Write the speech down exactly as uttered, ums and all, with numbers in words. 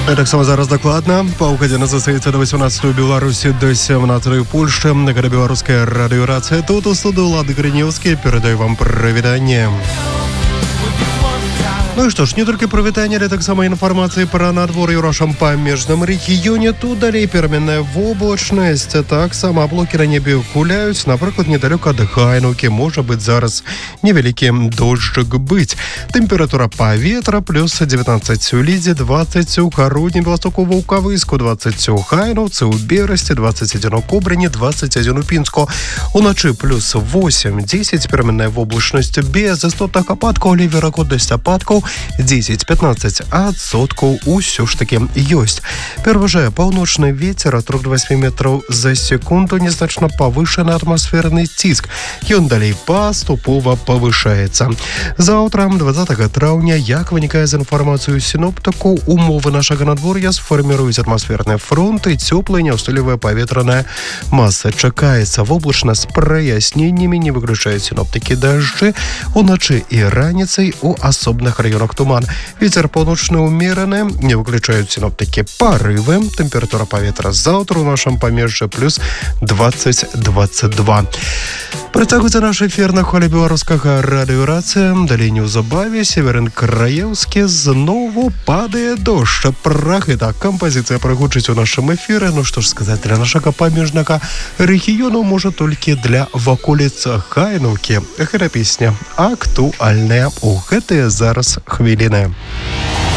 Таксама зараз дакладна. Паўгадзіна застаецца да васемнаццатай у Беларусі, да сямнаццатай у Польшчы. Гэта беларуская радыёрацыя. Тут у студыі Улады Грынеўскі. Перадаю вам прывітанне. Ну і што ж, не толькі прывітанне, але таксама інфармацыі пра надвор'е ў нашым памежным рэгіёне. Тут далей пераменная воблачнасць. Таксама аблокі на небе гуляюць. Напрыклад, недалёка ад Гайнаўкі можа быць зараз невялікі дожджык быць. Тэмпература паветра плюс дзевятнаццаць у Лідзе, дваццаць у Гародні, Беластоку, Ваўкавыску, дваццаць у Гайнаўцы, у Берасці, дваццаць адзін у Кобрыні, дваццаць адзін у Пінску. Уначы плюс восемь дзесяць, пераменная воблачнасць без істотных ападкаў, але верагоднасць ападкаў дзесяць-пятнаццаць адсоткаў усё ж такі ёсць. Пераважае паўночны вецер ад трох да васьмі метраў за секунду, незначна павышаны атмасферны ціск. Ён далей паступова павышаецца. Заўтра, дваццатага траўня, як вынікае з інфармацыю сіноптыку, умовы нашага надвор'я сфарміруюць атмасферныя фронты, цёплая няўстойлівая паветраная маса. Чакаецца воблачна з праясненнямі, не выключаюць сіноптыкі дажджы. Уначы і раніцай у асобных раёнах туман. Вецер паўночны ўмераны, не выключаюць сіноптыкі парывы. Тэмпература паветра заўтра ў нашым памежжы плюс дваццаць - дваццаць два. Працягваецца наш эфір на хвалі беларускага радыёрацыя. Далей неўзабаве Северын Краеўскі знову падае дождж. Пра гэта кампазіцыя прагучыць у нашым эфіры. Ну што ж сказаць, для нашага памежнага рэгіёну, можа толькі для ваколіц Гайнаўкі. Гэта песня актуальная ў гэтыя зараз хвіліны.